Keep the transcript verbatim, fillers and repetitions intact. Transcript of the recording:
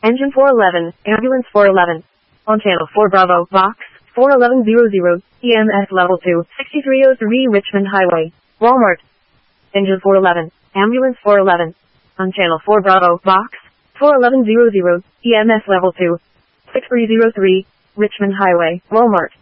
Engine four eleven, Ambulance four eleven. On Channel four Bravo, Box four eleven hundred, E M S Level two, sixty-three oh three Richmond Highway, Walmart. Engine four eleven, Ambulance four eleven. On Channel four Bravo, Box four eleven hundred, E M S Level two, sixty-three oh three Richmond Highway, Walmart.